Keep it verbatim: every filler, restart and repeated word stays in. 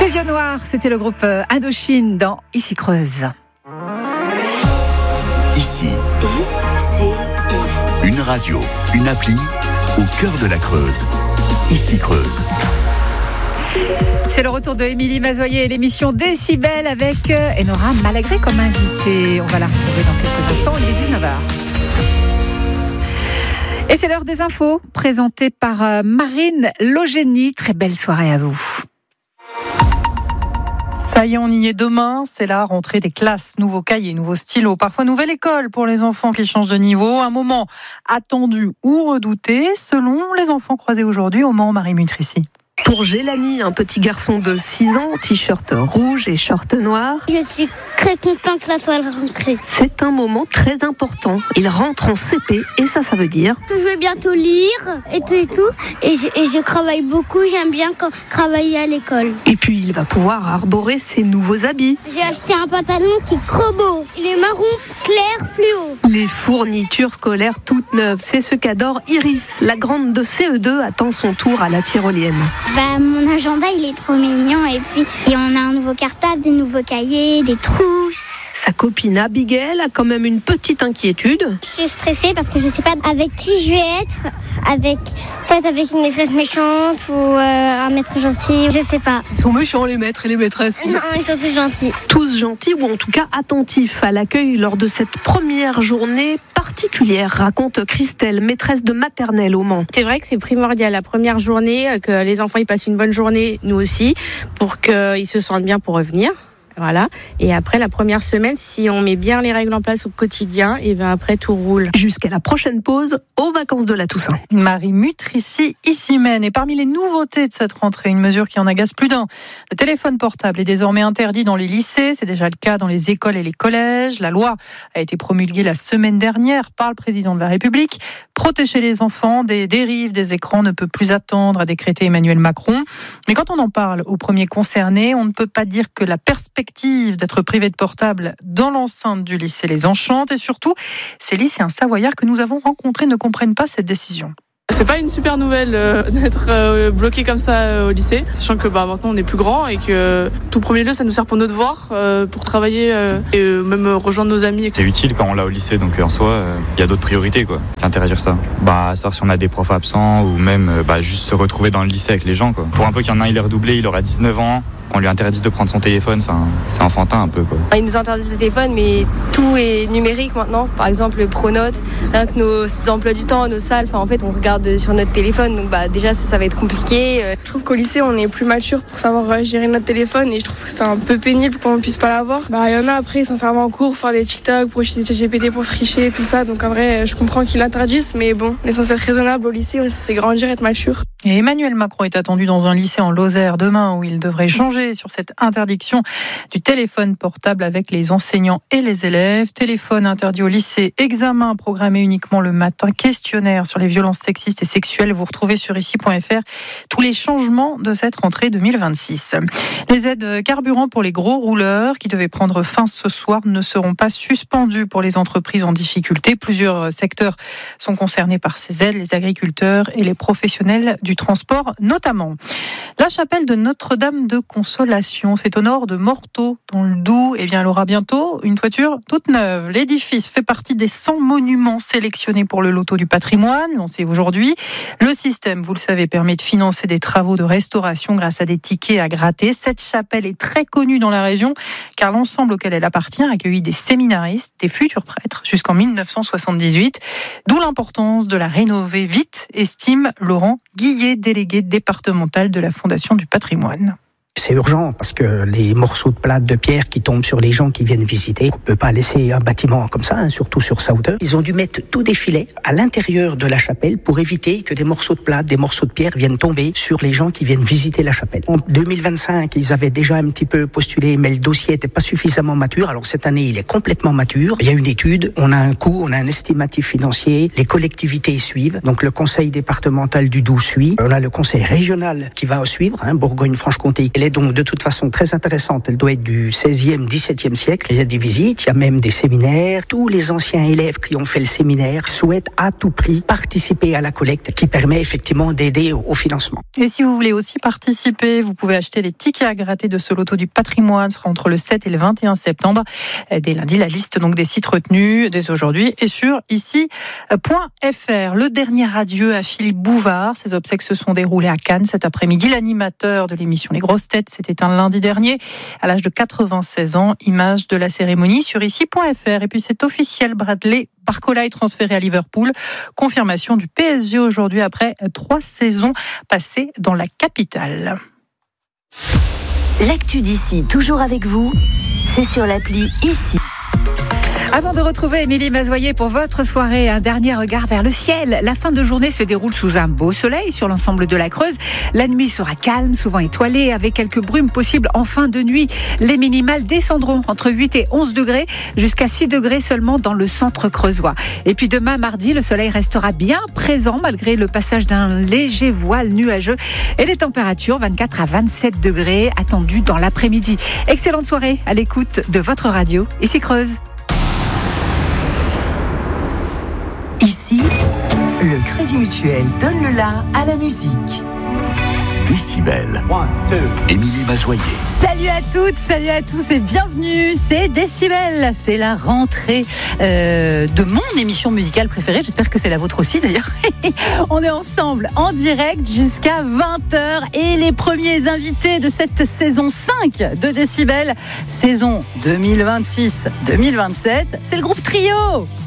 Les yeux noirs, c'était le groupe Indochine dans Ici Creuse. Ici, I-C-I. une radio, une appli au cœur de la Creuse. Ici Creuse. C'est le retour de Émilie Mazoyer et l'émission Décibel avec Enora Malagré comme invitée. On va la retrouver dans quelques instants, il est dix-neuf heures. Et c'est l'heure des infos, présentée par Marine Logénie. Très belle soirée à vous. Ça y est, on y est demain, c'est la rentrée des classes, nouveaux cahiers, nouveaux stylos, parfois nouvelle école pour les enfants qui changent de niveau, un moment attendu ou redouté selon les enfants croisés aujourd'hui au Mans. Marie Mutrici. Pour Gélanie, un petit garçon de six ans, t-shirt rouge et short noir. Je suis très content que ça soit la rentrée. C'est un moment très important. Il rentre en C P et ça, ça veut dire que je vais bientôt lire et tout et tout. Et je, et je travaille beaucoup, j'aime bien quand, travailler à l'école. Et puis il va pouvoir arborer ses nouveaux habits. J'ai acheté un pantalon qui est trop beau. Il est marron clair fluo. Les fournitures scolaires toutes neuves, c'est ce qu'adore Iris. La grande de C E deux attend son tour à la tyrolienne. Bah, mon agenda, il est trop mignon. Et puis, et on a un nouveau cartable, des nouveaux cahiers, des trousses. Sa copine Abigail a quand même une petite inquiétude. Je suis stressée parce que je sais pas avec qui je vais être. Avec, peut-être avec une maîtresse méchante ou euh, un maître gentil. Je sais pas. Ils sont méchants, les maîtres et les maîtresses. Non, ils sont tous gentils. Tous gentils ou en tout cas attentifs à l'accueil lors de cette première journée particulière, raconte Christelle, maîtresse de maternelle au Mans. C'est vrai que c'est primordial la première journée, que les enfants ils passent une bonne journée, nous aussi, pour qu'ils se sentent bien pour revenir. Voilà. Et après la première semaine, si on met bien les règles en place au quotidien, et bien après tout roule. Jusqu'à la prochaine pause, aux vacances de la Toussaint. Marie Mutrici, ici mène. Et parmi les nouveautés de cette rentrée, une mesure qui en agace plus d'un. Le téléphone portable est désormais interdit dans les lycées. C'est déjà le cas dans les écoles et les collèges. La loi a été promulguée la semaine dernière par le président de la République. Protéger les enfants des dérives des écrans ne peut plus attendre, a décrété Emmanuel Macron. Mais quand on en parle aux premiers concernés, on ne peut pas dire que la perspective d'être privé de portable dans l'enceinte du lycée les enchante. Et surtout, ces lycéens savoyards que nous avons rencontrés ne comprennent pas cette décision. C'est pas une super nouvelle euh, d'être euh, bloqué comme ça euh, au lycée, sachant que bah, maintenant on est plus grand et que euh, tout premier lieu ça nous sert pour nos devoirs, euh, pour travailler euh, et euh, même euh, rejoindre nos amis. C'est utile quand on l'a au lycée, donc en soi il euh, y a d'autres priorités quoi, qu'interagir ça. Bah savoir si on a des profs absents ou même euh, bah, juste se retrouver dans le lycée avec les gens quoi. Pour un peu qu'il y en a un il est redoublé, il aura dix-neuf ans. Qu'on lui interdise de prendre son téléphone, enfin, c'est enfantin un peu quoi. Ils nous interdisent le téléphone, mais tout est numérique maintenant. Par exemple, le Pronote, rien que nos emplois du temps, nos salles, enfin en fait, on regarde sur notre téléphone, donc bah déjà ça, ça va être compliqué. Je trouve qu'au lycée, on est plus mature pour savoir gérer notre téléphone, et je trouve que c'est un peu pénible qu'on ne puisse pas l'avoir. Bah il y en a après, ils s'en servent en cours, faire des TikTok, pour utiliser G P T pour tricher, tout ça. Donc en vrai, je comprends qu'ils l'interdisent, mais bon, l'essentiel raisonnable au lycée, c'est grandir, être mature. Et Emmanuel Macron est attendu dans un lycée en Lozère demain où il devrait changer sur cette interdiction du téléphone portable avec les enseignants et les élèves. Téléphone interdit au lycée, examen programmé uniquement le matin, questionnaire sur les violences sexistes et sexuelles. Vous retrouvez sur ici point f r tous les changements de cette rentrée deux mille vingt-six. Les aides carburant pour les gros rouleurs qui devaient prendre fin ce soir ne seront pas suspendues pour les entreprises en difficulté. Plusieurs secteurs sont concernés par ces aides, les agriculteurs et les professionnels du du transport notamment. La chapelle de Notre-Dame de Consolation, c'est au nord de Morteau, dans le Doubs. Eh bien, elle aura bientôt une toiture toute neuve. L'édifice fait partie des cent monuments sélectionnés pour le loto du patrimoine, lancé aujourd'hui. Le système, vous le savez, permet de financer des travaux de restauration grâce à des tickets à gratter. Cette chapelle est très connue dans la région, car l'ensemble auquel elle appartient a accueilli des séminaristes, des futurs prêtres, jusqu'en mille neuf cent soixante-dix-huit. D'où l'importance de la rénover vite, estime Laurent Guillet, délégué départemental de la Fondation du patrimoine. C'est urgent parce que les morceaux de plate de pierre qui tombent sur les gens qui viennent visiter, on ne peut pas laisser un bâtiment comme ça, hein, surtout sur sa hauteur. Ils ont dû mettre tous des filets à l'intérieur de la chapelle pour éviter que des morceaux de plate, des morceaux de pierre viennent tomber sur les gens qui viennent visiter la chapelle. En deux mille vingt-cinq, ils avaient déjà un petit peu postulé, mais le dossier n'était pas suffisamment mature. Alors cette année, il est complètement mature. Il y a une étude, on a un coût, on a un estimatif financier, les collectivités suivent. Donc le conseil départemental du Doubs suit. On a le conseil régional qui va suivre, hein, Bourgogne-Franche-Comté. Et Elle est donc de toute façon très intéressante. Elle doit être du seizième, dix-septième siècle. Il y a des visites, il y a même des séminaires. Tous les anciens élèves qui ont fait le séminaire souhaitent à tout prix participer à la collecte qui permet effectivement d'aider au financement. Et si vous voulez aussi participer, vous pouvez acheter les tickets à gratter de ce loto du patrimoine. Ce sera entre le sept et le vingt et un septembre. Dès lundi, la liste donc des sites retenus dès aujourd'hui est sur ici point f r. Le dernier adieu à Philippe Bouvard. Ses obsèques se sont déroulées à Cannes cet après-midi. L'animateur de l'émission Les Grosses Têtes s'est éteint lundi dernier à l'âge de quatre-vingt-seize ans. Image de la cérémonie sur ici point f r. Et puis c'est officiel, Bradley Barcola est transféré à Liverpool. Confirmation du P S G aujourd'hui après trois saisons passées dans la capitale. L'actu d'ici, toujours avec vous, c'est sur l'appli Ici. Avant de retrouver Émilie Mazoyer pour votre soirée, un dernier regard vers le ciel. La fin de journée se déroule sous un beau soleil sur l'ensemble de la Creuse. La nuit sera calme, souvent étoilée, avec quelques brumes possibles en fin de nuit. Les minimales descendront entre huit et onze degrés, jusqu'à six degrés seulement dans le centre creusois. Et puis demain, mardi, le soleil restera bien présent malgré le passage d'un léger voile nuageux. Et les températures, vingt-quatre à vingt-sept degrés, attendues dans l'après-midi. Excellente soirée à l'écoute de votre radio. Ici Creuse. Ici, le Crédit Mutuel donne le la à la musique. Décibel. Émilie Mazoyer. Salut à toutes, salut à tous et bienvenue. C'est Décibel, c'est la rentrée euh, de mon émission musicale préférée. J'espère que c'est la vôtre aussi d'ailleurs. On est ensemble en direct jusqu'à vingt heures et les premiers invités de cette saison cinq de Décibel, saison deux mille vingt-six deux mille vingt-sept, c'est le groupe Trio.